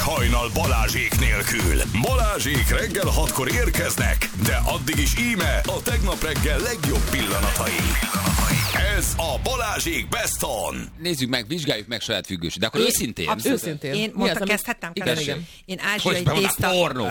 hajnal Balázsék nélkül. Balázsék reggel 6-kor érkeznek, de addig is íme a tegnap reggel legjobb pillanatai. Ez a Balázsék Best On. Nézzük meg, vizsgáljuk meg saját függőség. De akkor őszintén. Őszintén. Én kezdhettem? Igen. Én ázsiai tészta.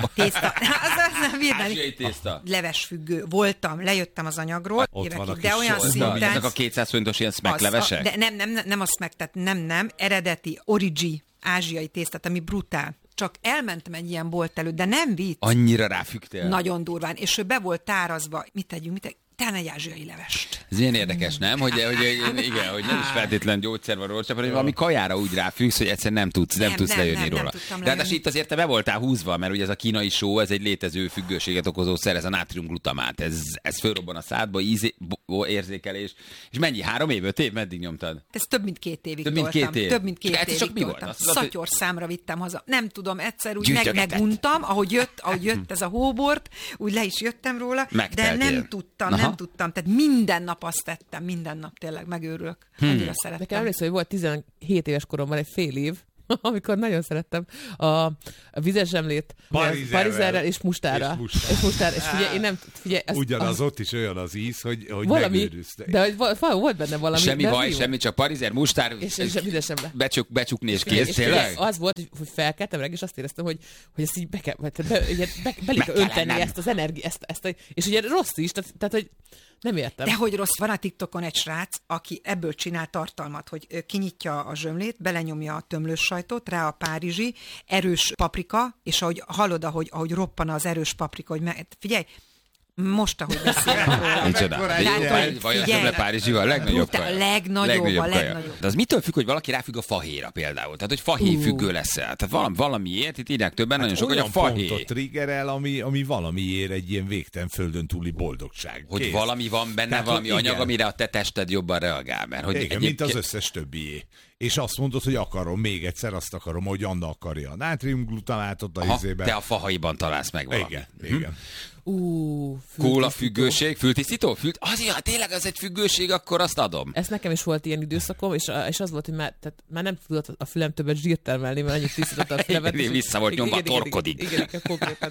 Ázsiai tészta. Levesfüggő voltam, lejöttem az anyagról. De olyan szinten. Ezek a 200 forintos ilyen smack levesek? De nem a smack, tehát nem. Eredeti, origi, ázsiai tésztát, ami brutál. Csak elmentem egy ilyen bolt előtt, de nem vicc. Annyira ráfügtél? Nagyon durván. És ő be volt tárazva. Mit tegyünk? Talán egy ázsiai levest. Ez ilyen érdekes, nem? Hogy nem is feltétlen gyógyszer van róla, hanem valami kajára úgy ráfűsz, hogy egyszerűen nem tudsz lejönni róla. De hát itt azért te be voltál húzva, mert ugye ez a kínai só, ez egy létező függőséget okozó szer, ez a nátriumglutamát. Ez fölrobban a szádba, érzékelés. És mennyi? 3 év, 5 év? Meddig nyomtad? Ez több mint 2 évig Több mint 2 év. Több mint 2 évig csak mi toltam. volt? Szatyor számra vittem haza. Nem tudom, egyszer úgy meguntam, ahogy jött ez a hóbort, úgy le is jöttem róla, de nem tudtam. Tehát minden nap azt tettem, minden nap tényleg megőrülök. Annyira szerettem. Nekem emlékszem, hogy volt 17 éves koromban egy fél év, amikor nagyon szerettem a vizes zsemlét parizerrel és mustárral. És figyelj, ugyanaz ott is olyan az íz, hogy valami, megőrülsz. De hogy volt benne valami. Semmi baj, semmi, csak parizer, mustár, és vizes zsemle. Becsukni és kész, tényleg? Az volt, hogy felkeltem reggel, és azt éreztem, hogy ezt így be kell önteni ezt az energiát, és ugye rossz is, tehát hogy nem értem. De hogy rossz, van a TikTokon egy srác, aki ebből csinál tartalmat, hogy kinyitja a zsömlét, belenyomja a tömlős sajtot, rá a párizsi, erős paprika, és ahogy hallod, ahogy roppan az erős paprika, hogy figyelj, most, ahogy beszélek róla. Micsoda. Vagy a zsömle párizsival a legnagyobb kaja. Legnagyobb. De az mitől függ, hogy valaki ráfügg a fahéjra például? Tehát, hogy fahéj függő leszel. Tehát valamiért, itt írják többen, nagyon sok, hogy a fahéj. Pontot triggerel, ami valamiért egy ilyen végtelen földön túli boldogság. Hogy valami van benne, tehát, valami anyag, amire a te tested jobban reagál. Mert, hogy igen, mint az összes többié. És azt mondod, hogy akarom, még egyszer azt akarom, hogy Anna akarja a nátriumglutamátot a izében. Te a fahaiban találsz meg valamit. Igen. Kóla függőség, fültisztító? Azért, ha tényleg az egy függőség, akkor azt adom. Ez nekem is volt ilyen időszakom, és az volt, hogy már nem tudott a fülem többet zsírt termelni, mert annyit tisztította a fülemet. Vissza volt nyomva, torkodik. Igen, konkrétan.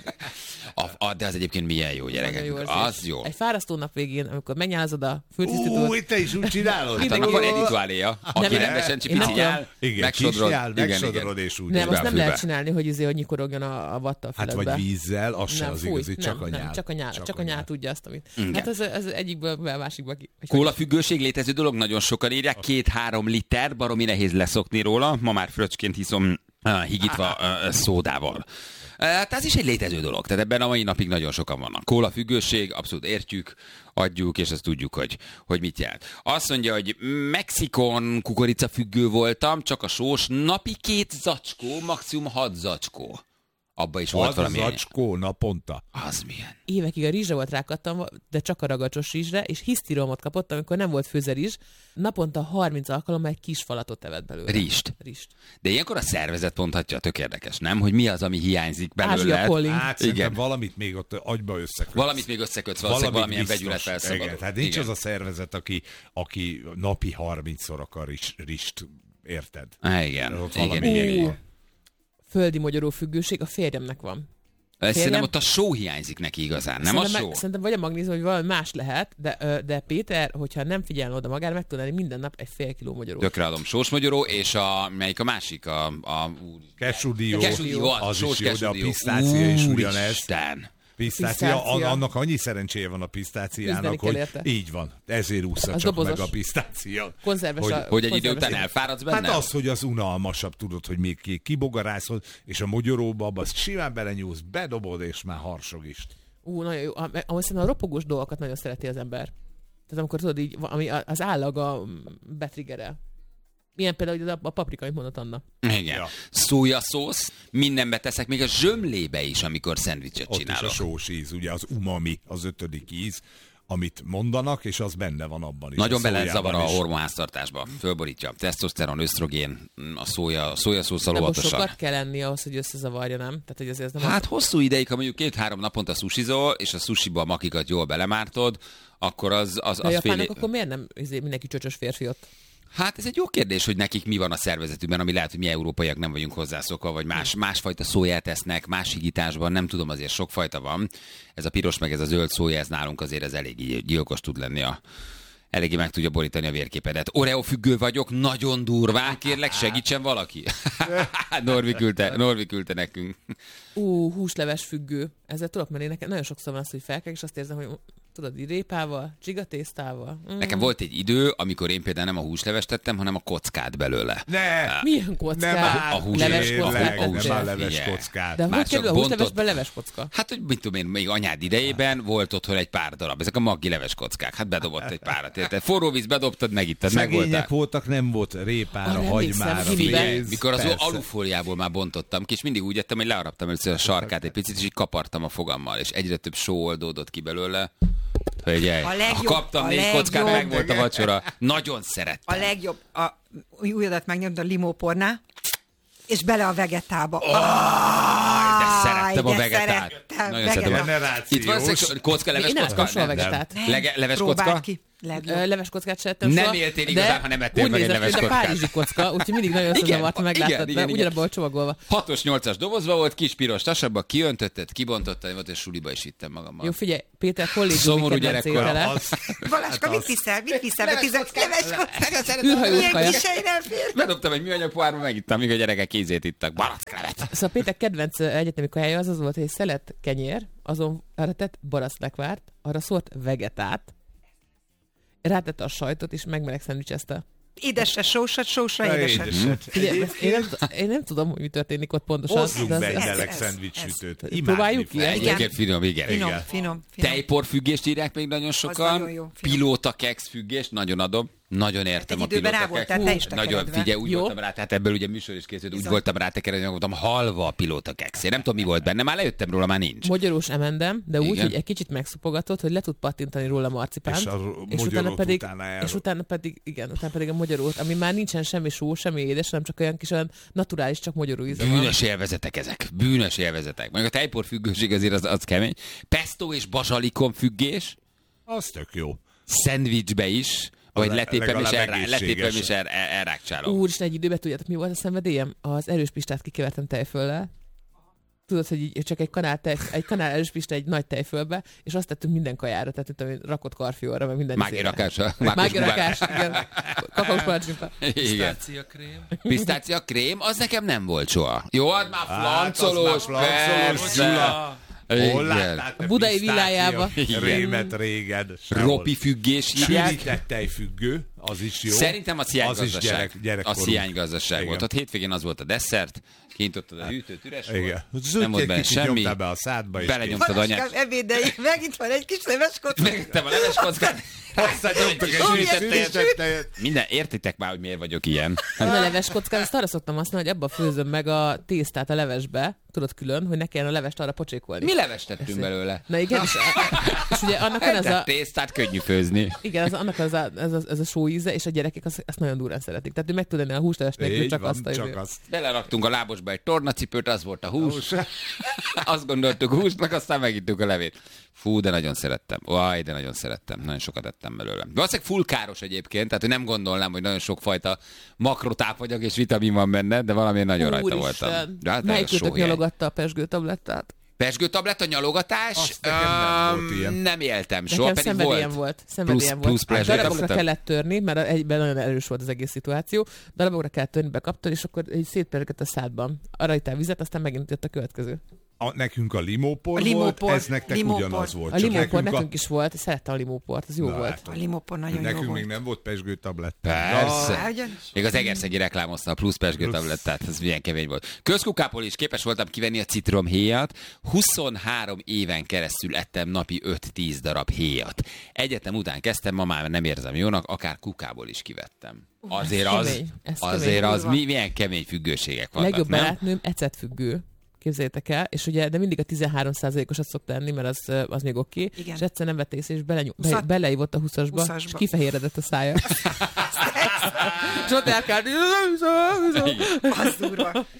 De az egyébként milyen jó, gyerekek. Az jó. Egy fárasztó nap végén, amikor megnyálazod a fültisztítót. Te is úgy csinálod? Annak van egy rituáléja, aki rendesen csipiciál, megsodrod és úgy. Nem, azt nem lehet csinálni, hogy nyikorogjon a vatta a füledbe. Hát vagy vízzel, az se az igazi, csak a nyál. Csak a nyál tudja azt, amit. Hát ez egyikből a másikba. Kólafüggőség létező dolog, nagyon sokan írják, 2-3 liter, baromi nehéz leszokni róla, ma már fröccsként hiszom higítva szódával. Tehát ez is egy létező dolog, tehát ebben a mai napig nagyon sokan vannak. Kólafüggőség, abszolút értjük, adjuk, és azt tudjuk, hogy mit jelent. Azt mondja, hogy Mexikon kukoricafüggő voltam, csak a sós, napi 2 zacskó, maximum 6 zacskó. Abba is volt valami. Az zacskó naponta. Az milyen? Évekig a rizsre volt rákattam, de csak a ragacsos rizsre, és hisztiromot kapott, amikor nem volt főzerizs. Naponta 30 alkalommal egy kis falatot evett belőle. Rist. De ilyenkor a szervezet mondhatja, tök érdekes, nem? Hogy mi az, ami hiányzik belőle. Hát igen. Valamit még ott agyba összekötsz. Valamit még összekötsz, valószínűleg valamilyen vegyület felszabadul. Igen, tehát nincs az a szervezet, aki napi 30-szor akar rist, érted? Igen. Földi magyaró függőség a férjemnek van. Szerintem ott a só hiányzik neki igazán, nem a só? Szerintem vagy a magnézium, hogy valami más lehet, de Péter, hogyha nem figyelne oda magára, meg tudná minden nap egy fél kiló magyarót. Tökre adom. Sós magyaró, és melyik a másik? Kesudió. Az is jó, de a pisztácia is ugyanez. Isten. Pisztácia, annak annyi szerencséje van a pisztáciának, hogy így van. Ezért ússza csak meg a pisztácia. Hogy egy idő után elfáradsz benne? Hát az, hogy az unalmasabb, tudod, hogy még kibogarászol, és a mogyoróba azt simán belenyúlsz, bedobod, és már harsog is. Nagyon jó. Ahhoz a ropogós dolgokat nagyon szereti az ember. Tehát amikor tudod így, ami az állaga betriggerel. Milyen például a paprika, amit mondott Anna. Igen. Ja. Szójaszósz, mindenbe teszek, még a zsömlébe is, amikor szendvicset csinálok. Ott is a sós íz, ugye az umami, az 5. íz, amit mondanak, és az benne van abban is. Nagyon belezavar a hormonháztartásba. Fölborítja. Tesztoszteron, ösztrogén, a szójaszószal óvatosan. De sokat kell enni ahhoz, hogy összezavarja, nem? Tehát, hogy ez nem hát hosszú ideig, ha mondjuk 2-3 naponta sushizol, és a sushiba a makikat jól belemártod, akkor az a japánok akkor miért nem mindenki csöcsös férfi ott? Hát ez egy jó kérdés, hogy nekik mi van a szervezetükben, ami lehet, hogy mi európaiak nem vagyunk hozzászokva, vagy másfajta szóját esznek, más higításban, nem tudom, azért sokfajta van. Ez a piros meg ez a zöld szója, ez nálunk azért ez elég gyilkos tud lenni eléggé meg tudja borítani a vérképedet. Oreo függő vagyok, nagyon durván, kérlek, segítsen valaki. Norvi küldte nekünk. Húsleves függő. Ezzel tudok menni, nekem nagyon sokszor van az, hogy felkelek, és azt érzem, hogy tudod, így répával, csigatésztával. Nekem volt egy idő, amikor én például nem a húslevest tettem, hanem a kockát belőle. Milyen kockát? A húsleves kockát. De hogy kerül a húslevesben leves kocka? Hát, hogy mit tudom én, még anyád idejében volt otthon egy pár darab. Ezek a maggi leves kockák. Hát bedobott egy párat. Érted? Forró víz bedobtad, megittad, szegények voltak, nem volt répára, hagymára. Mikor az alufóliából már bontottam ki, és mindig úgy ettem, hogy learaptam először a sarkát egy picit, és így kapartam a fogammal, és egyre több só oldódott ki belőle. Ha kaptam 4 kockát, meg volt a vacsora. Nagyon szerettem. A legjobb, újadat megnyomd a limópornál, és bele a vegetába. De szerettem a vegetát. Nagyon szerettem. Itt van kocka, leves kocka? Leves kocka? Leves kockát se ettem soha. Nem éltél igazán, ha nem ettél meg egy leves kockát. A párizsi kocka, úgyhogy mindig nagyon összezavart, ha megláttad, mert ugyanabban volt csomagolva. 6-os, 8-as dobozba volt, kis piros tasabba, kiöntötted, kibontottad, volt, és suliba is ittem magammal. Jó, figyelj, Péter kollégiumi kedvenc étele. Baláska, mit viszel? Leves kockát. Űrhajós kaja. Bedobtam egy műanyag pohárba, megittam, míg a gyerekek kézét ittak. Baracklevet. Szóval Péter kedvenc egyetemi kajája az volt, hogy egy szelet kenyér, azon tett baraszlekvárt, arra szólt vegetát, rátette a sajtot, és megmeleg szendvicsezte. Édesre, sósra, édeset. Én nem tudom, hogy mi történik ott pontosan. Hozzunk be egy meleg szendvicsütőt. Próbáljuk ki? Egyébként Finom. Tejporfüggést írják még nagyon sokan. Pilóta keks függést, nagyon adom. Nagyon értem a pilóta keks. Nagyon, figyelj, úgy voltam rá, tehát ebből ugye műsor is készült, úgy voltam rá tekeredni, voltam halva a pilóta keks. Én nem tudom, mi volt benne, már lejöttem róla, már nincs. Magyarós emendem, de úgy, hogy egy kicsit megszopogatott, hogy le tud pattintani róla marcipánt. És utána pedig a magyarót, ami már nincsen semmi só, semmi édes, hanem csak olyan kis olyan naturális, csak magyaró íze. Bűnös élvezetek ezek. Bűnös élvezetek. Meg a tejporfüggőség azért az kemény. Pesto és bazsalikom függés. Az tök jó. Szendvicsbe is. Vagy letépem és elrákcsálom. Úristen, egy időben tudjátok, mi volt a szenvedélyem? Az erős pistát kikevertem tejföllel. Tudod, hogy csak egy kanál erős pista egy nagy tejfölbe, és azt tettünk minden kajára, tehát rakott karfióra, meg minden. Mágirakás. Mágirakás, igen. Kakaós palacsinta. Pisztácia krém, az nekem nem volt soha. Jó, az már flancolós, persze. Hol láttál te Budai villájába. Rémet régen. Ropi függés hívják. Sűrített tejfüggő, az is jó. Szerintem a sziánygazdaság. A sziánygazdaság volt. Ott hétvégén az volt a desszert, kintottad a hűtőt, üres volt. Nem volt benne semmi. Be a szádba, és belenyomtad anyát. Ebédeig, megint van egy kis leves kocka. Megittem a leves kockát. Minden, értitek már, hogy miért vagyok ilyen. A leves kockát, azt arra szoktam használni, hogy abba főzöm meg a tésztát a levesbe, tudod külön, hogy ne kelljen a levest arra pocsékolni. Mi levest tettünk belőle? Na igen, és ugye annak van ez a... tésztát könnyű főzni. Igen, annak ez a só íze, és a gyerekek azt nagyon durán szeretik. Tehát ő meg tud lenni a húsleves nélkül, csak azt. Beleraktunk a lábosba egy tornacipőt, az volt a hús. Azt gondoltuk húsnak, aztán megittük a levét. Fú, de nagyon szerettem. De nagyon szerettem. Nagyon sokat ettem belőle. Valószínűleg full káros egyébként, tehát nem gondolnám, hogy nagyon sokfajta makrotápanyag és vitamin van benne, de valamiért nagyon rajta voltam. Melyikőtök nyalogatta a pezsgőtablett? Pezsgőtabletta, nyalogatás? Nem éltem soha, nekem pedig szenvedélyem volt. Plusz darabokra kellett törni, mert egyben nagyon erős volt az egész szituáció. Darabokra kellett törni, bekaptad, és akkor szétpörgött a szádban. Arra ittál vizet, aztán megint jött a következő. Nekünk a limópor volt, ez nektek ugyanaz volt. A limópor nekünk is volt, szerettem a limóport, az jó volt. A limópor nagyon jó volt. Nekünk még nem volt pezsgőtablett. Persze. Még az Egerszegi reklámozta a plusz pezsgőtablettát, ez milyen kemény volt. Közkukából is képes voltam kivenni a citromhéjat. 23 éven keresztül ettem napi 5-10 darab héjat. Egyetem után kezdtem, ma már nem érzem jónak, akár kukából is kivettem. Azért az milyen kemény függőségek vannak, legjobb barátnőm ecetfüggő. Képzeljétek el, és ugye, de mindig a 13%-osat szokta enni, mert az még oké. És egyszer nem vett észre, és beleívott a 20-asba, és kifehéredett a szája. És ott elkárt. Az durva.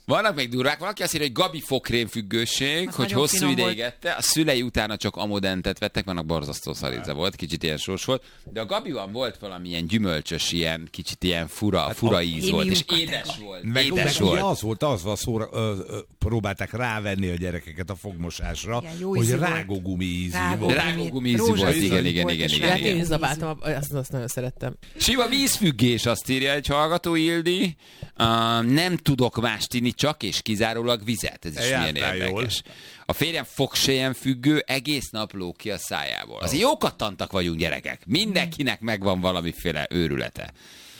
Vannak még durvák, valaki azt írja, hogy Gabi fokrém függőség, az hogy hosszú ideig ette, a szülei utána csak amodentet vettek, vannak borzasztó szaridze volt, kicsit ilyen sós volt, de a Gabiban volt valamilyen gyümölcsös, ilyen kicsit ilyen fura íz volt, és édes volt. Édes volt. Az próbálták rávenni a gyerekeket a fogmosásra, hogy rágógumi ízű volt. Rágógumi ízű volt, igen. Én is zabáltam, azt nagyon szerettem. Sima vízfüggés, azt írja egy hallgató, Ildi. Nem tudok mást inni, csak és kizárólag vizet. Ez is milyen érdekes. A férjem fogsejjen függő, egész nap lóg ki a szájából. Azért jókat tantak vagyunk, gyerekek. Mindenkinek megvan valamiféle őrülete.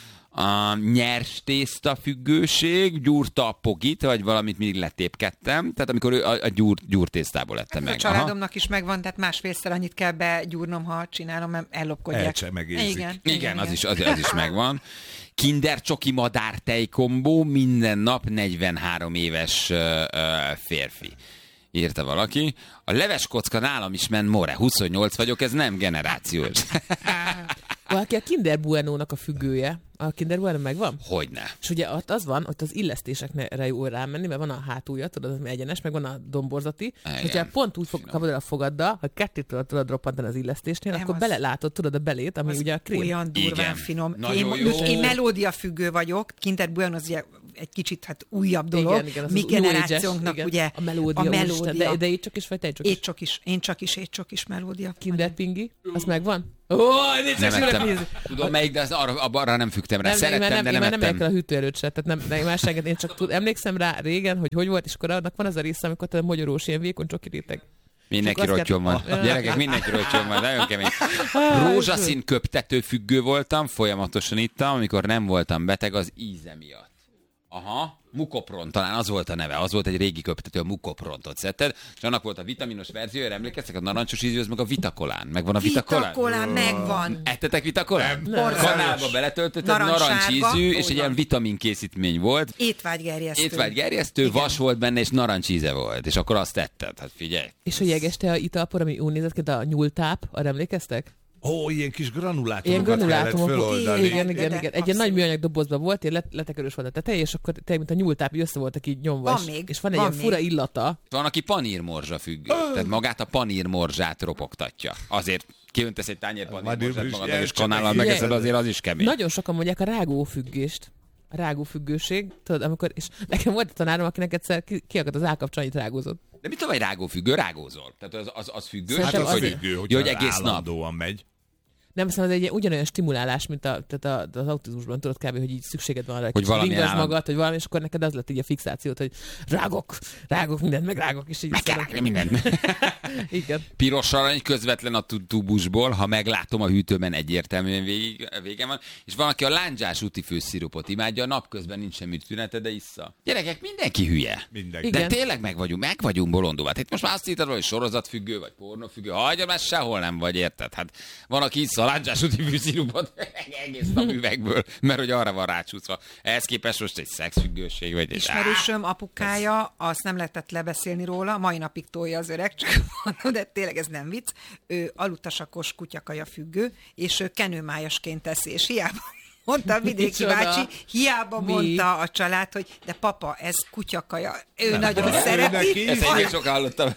A nyers tészta függőség, gyúrta a pogit, vagy valamit mindig letépkedtem. Tehát amikor a gyúrtésztából lettem meg. A családomnak is megvan, tehát másfélszer annyit kell begyúrnom, ha csinálom, mert ellopkodják. Igen, az is megvan. Kinder csoki madár tejkombó, minden nap 43 éves férfi. Írta valaki. A leves kocka nálam is ment more. 28 vagyok, ez nem generációs. Valaki a Kinder Bueno-nak a függője. A Kinder Bueno megvan? Hogyne. És ugye ott az van, hogy az illesztésekre jó rámenni, mert van a hátulja, tudod, az egyenes, meg van a domborzati. És hogyha pont úgy kapod el a fogaddal, hogy kettőtől tudod roppantani az illesztésnél, nem, akkor belelátod, tudod, a belét, ami ugye a krém. Olyan durván finom. Én melódia függő vagyok. Kinder Bueno az ugye egy kicsit újabb dolog. Igen, mi generációnknak ugye a melódia. De étcsok vagy tejcsok is? Én csak is melódia. Kinder Pingi, az megvan? Nem ettem. Tudom melyik, de arra nem fügtem rá. Szerettem, de nem ettem. Nem megyek el a hűtőerőt se, tehát nem másságet. Én csak emlékszem rá régen, hogy volt, és akkor annak van az a része, amikor te magyarós ilyen vékony csoki réteg. Mindenki rottyon van. Gyerekek, mindenki rottyon van, nagyon kemény. Rózsaszín köptető függő voltam, folyamatosan ittam, amikor nem voltam beteg az íze miatt. Aha, Mukopron, talán az volt a neve, az volt egy régi köptető, a Mukoprontot szedted, és annak volt a vitaminos verziója, emlékeztek, a narancsos ízű, az meg a Vitakolán. Megvan a Vitakolán? Vitakolán megvan. Ettetek Vitakolán? Kanálba beletöltötted, narancsízű, és egy ilyen vitaminkészítmény volt. Étvágygerjesztő, vas volt benne, és narancsíze volt, és akkor azt tetted, hát figyelj. És a jegeste a italpor, ami úgy nézett ki, a nyúltáp, arra emlékeztek? Ilyen kis granulátumokat kellett föloldani. Igen. Egy ilyen nagy műanyag dobozban volt, ilyen letekerős volt a teteje, és akkor tényleg, mint a nyúltáp, össze voltak így nyomva. És van egy ilyen fura illata. Van, aki panírmorzsa függő. Tehát magát a panírmorzsát ropogtatja. Azért kiöntesz egy tányér panírmorzsát magadnak, és kanállal megeszed, azért az is kemény. Nagyon sokan mondják a rágófüggést. A rágófüggőség. Tudod, amikor, és nekem volt a tanárom, akinek egyszer kiakadt az állkapcson, annyit rágózott. De mit tudom, hogy rágófüggő? Rágózol. Tehát az függő? Hát az függő, hogy egész állandóan megy. Nem hiszem, ez egy ugyanolyan stimulálás, mint az autizmusban, tudod kb., hogy így szükséged van rá, hogy ringasd magad, hogy valami, és akkor neked az lett így a fixációt, hogy rágok mindent, meg rágok, és így rágni mindent. Igen. Piros arany közvetlen a tubusból, ha meglátom a hűtőben, egyértelműen vége van, és van, aki a lándzsás útifőszirupot imádja, a napközben nincs semmi tünete, de issza. Gyerekek, mindenki hülye. Mindenki. De tényleg meg vagyunk bolondulva. Itt most már azt írtad, hogy sorozatfüggő, vagy pornófüggő, hagyja, már sehol nem vagy, érted? Hát van, aki a lándzsás útifűszirupot egész nap üvegből, mert hogy arra van rácsúszva. Ehhez képest most egy szexfüggőség, vagy egy... Ismerősöm apukája, azt nem lehetett lebeszélni róla, mai napig tolja az öreg, csak mondom, de tényleg ez nem vicc. Ő alutasakos kutyakaja függő, és ő kenőmájasként teszi, és hiába mondta a vidéki bácsi, mondta a család, hogy de papa, ez kutyakaja. Ő nagyon szereti. Ezt egyébként sok hallottam.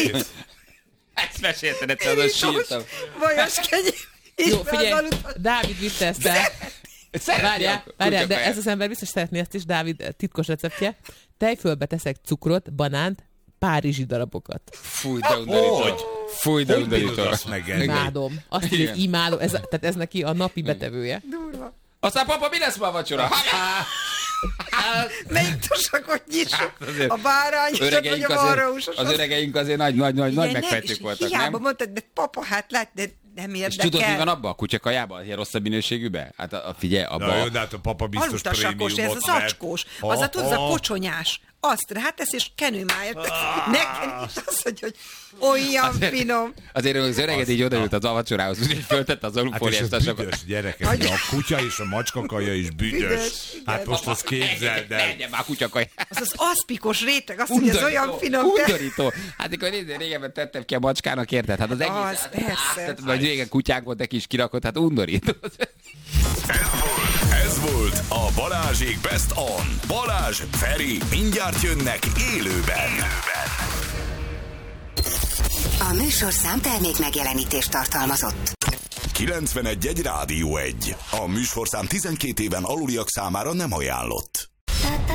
Ezt mesélted, egyszer az sírtam. Vajas kenyér. Jó, figyelj, Dávid vitte ezt el. Várjál, de ez az ember biztos szeretné ezt is, Dávid titkos receptje. Tejfölbe teszek cukrot, banánt, párizsi darabokat. Fúj, de undorító. Imádom. Azt írja, hogy imádom. Tehát ez neki a napi betevője. Durva. Aztán papa, mi lesz ma a vacsora? Melyik tusakot nyissuk? A bárányosat, vagy a marhaúsosat? Az öregeink azért nagy megfejtők voltak, nem? Hiába mondtad, de papa, hát lát, de nem érdekel. És tudod, mi van abban? A kutyakajában? Ilyen rosszabb minőségűben? Hát figyelj, abban... Na jó, de hát a papa biztos prémiumot ez az acskós. Az a tudod, a kocsonyás. Azt rátesz, és kenőmáját. Nekem is az, hogy olyan finom. Azért az öreged így odaült az avacsorához, úgyhogy föltette az alufóliás tasokat. Hát és gyerekek, a kutya és a macskakaja is büdös. Hát most azt képzeld el. Menjen már kutyakaja. Az az aszpikos réteg, azt mondja, ez olyan finom. Undorító. Hát akkor régebben tettem ki a macskának, érted? Hát az egész... Persze. Vagy régen kutyák volt, egy kis kirakott, hát undorító. Ez volt itt a Balázsék Best On. Balázs, Feri, mindjárt jönnek élőben. A műsorszám termék megjelenítést tartalmazott. 91.1 Rádió 1. A műsorszám 12 éven aluliak számára nem ajánlott.